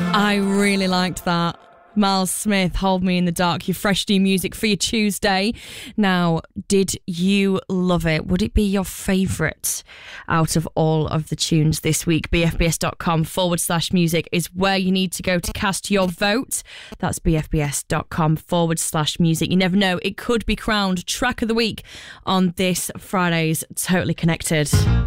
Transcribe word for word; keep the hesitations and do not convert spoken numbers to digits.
I really liked that. Miles Smith, Hold Me in the Dark, your fresh new music for your Tuesday. Now, did you love it? Would it be your favourite out of all of the tunes this week? bfbs.com forward slash music is where you need to go to cast your vote. That's bfbs.com forward slash music. You never know, it could be crowned track of the week on this Friday's Totally Connected.